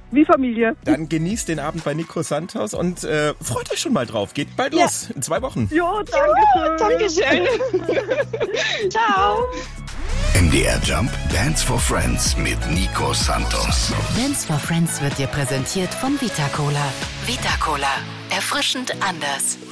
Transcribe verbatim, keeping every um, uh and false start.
wie Familie. Dann genießt den Abend bei Nico Santos und äh, freut euch schon mal drauf. Geht bald Ja. los, in zwei Wochen. Jo, danke schön. Dankeschön. Ciao. M D R Jump Dance for Friends mit Nico Santos. Dance for Friends wird dir präsentiert von Vita Cola. Vita Cola. Erfrischend anders.